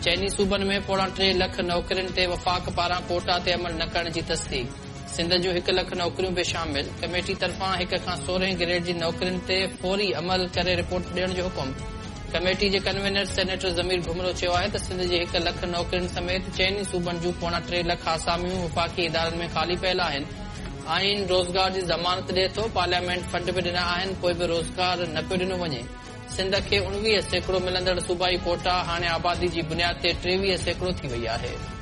चइनी सूबनि में 3.25 लख नौकरियुनि ते वफ़ाक़ पारां कोटा ते अमल न करण जी तस्दीक। सिंध जूं 1 लख नौकरियूं बि शामिल। कमेटी तरफ़ां 1 खां 16 ग्रेड जी नौकरियुनि ते फौरी अमल करे रिपोर्ट ॾियण जो हुकुम। कमेटी जे कन्वीनर सेनेटर ज़मीर घुमरो चयो आहे त सिंध जे 1 लख नौकरियुनि समेत चइनी सूबनि जूं 3.25 लख आसामियूं वफ़ाक़ी इदारनि में ख़ाली पियल आहिनि। आईन रोज़गार जी ज़मानत ॾिए थो, पार्लियामेंट फंड बि ॾिना आहिनि, पोइ बि रोज़गार न पियो ॾिनो वञे। सिंध खे 19% मिलंदड़ सूबाई कोटा हाणे आबादी जी बुनियाद ते 23% थी वई आहे।